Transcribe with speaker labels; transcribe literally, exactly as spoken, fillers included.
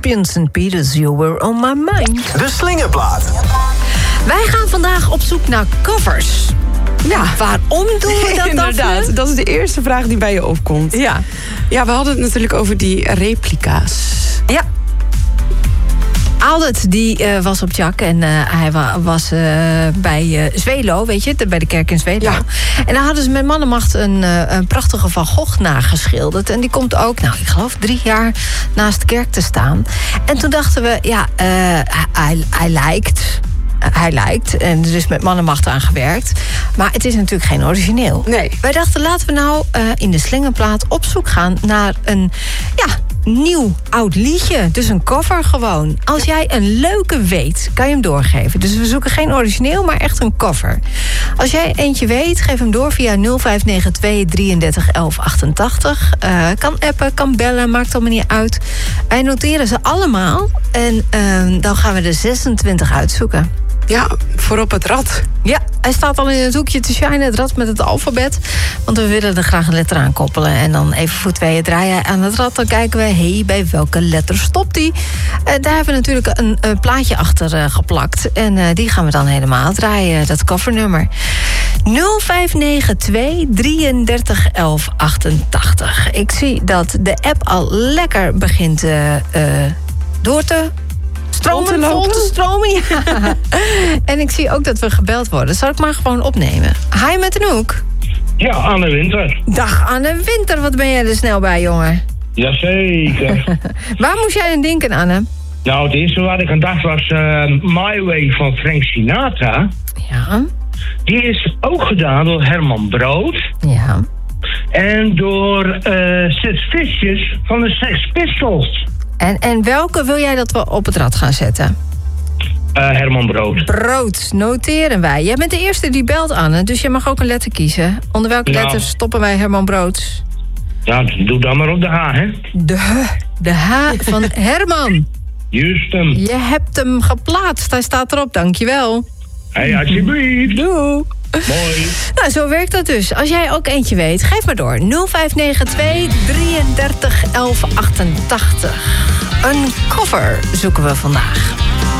Speaker 1: Crosby Saint Peters, You Were On My Mind.
Speaker 2: De Slingerplaat.
Speaker 1: Wij gaan vandaag op zoek naar covers. Ja. Waarom doen we dat,
Speaker 3: Inderdaad,
Speaker 1: Daphne?
Speaker 3: dat is de eerste vraag die bij je opkomt.
Speaker 1: Ja.
Speaker 3: Ja, we hadden het natuurlijk over die replica's.
Speaker 1: Ja. Aldert, die uh, was op Jack en uh, hij wa- was uh, bij uh, Zwelo, weet je, bij de kerk in Zwelo.
Speaker 3: Ja.
Speaker 1: En daar hadden ze met man en macht een, uh, een prachtige Van Gogh nageschilderd. En die komt ook, nou, ik geloof drie jaar naast de kerk te staan. En toen dachten we, ja, uh, hij, hij lijkt... Hij lijkt, en er is met man en macht aan gewerkt. Maar het is natuurlijk geen origineel.
Speaker 3: Nee.
Speaker 1: Wij dachten, laten we nou uh, in de Slingerplaat op zoek gaan naar een ja, nieuw oud liedje. Dus een cover gewoon. Als jij een leuke weet, kan je hem doorgeven. Dus we zoeken geen origineel, maar echt een cover. Als jij eentje weet, geef hem door via nul vijf negen twee drieëndertig elf achtentachtig. Uh, kan appen, kan bellen, maakt allemaal niet uit. Wij noteren ze allemaal. En uh, dan gaan we er zesentwintig uitzoeken.
Speaker 3: Ja, voorop het rad.
Speaker 1: Ja, hij staat al in het hoekje te shinen, het rad met het alfabet. Want we willen er graag een letter aan koppelen. En dan even voor tweeën draaien aan het rad. Dan kijken we, hé, hey, bij welke letter stopt die? Uh, daar hebben we natuurlijk een, een plaatje achter uh, geplakt. En uh, die gaan we dan helemaal draaien, dat covernummer. nul vijf negen twee drieëndertig elf achtentachtig. Ik zie dat de app al lekker begint uh, uh, door te... Stromen,
Speaker 3: te
Speaker 1: vol te stromen, ja. En ik zie ook dat we gebeld worden. Zal ik maar gewoon opnemen? Hi met Anouk.
Speaker 4: Ja, Anne Winter.
Speaker 1: Dag Anne Winter, wat ben jij er snel bij, jongen?
Speaker 4: Jazeker.
Speaker 1: Waar moest jij aan denken, Anne?
Speaker 4: Nou, het eerste wat ik aan dacht was uh, My Way van Frank Sinatra.
Speaker 1: Ja.
Speaker 4: Die is ook gedaan door Herman Brood.
Speaker 1: Ja.
Speaker 4: En door uh, Sid Vicious van de Sex Pistols.
Speaker 1: En, en welke wil jij dat we op het rad gaan zetten?
Speaker 4: Uh, Herman Brood.
Speaker 1: Brood, noteren wij. Jij bent de eerste die belt, Anne, dus je mag ook een letter kiezen. Onder welke
Speaker 4: Nou.
Speaker 1: letter stoppen wij Herman Brood?
Speaker 4: Ja, doe dan maar op de H, hè.
Speaker 1: De, de H van Herman.
Speaker 4: Juist hem.
Speaker 1: Je hebt hem geplaatst, hij staat erop, dankjewel.
Speaker 4: Hé, hey, alsjeblieft.
Speaker 1: Doei.
Speaker 4: Mooi.
Speaker 1: Nou, zo werkt dat dus. Als jij ook eentje weet, geef maar door. nul vijf negen twee drieëndertig elf achtentachtig. Een cover zoeken we vandaag.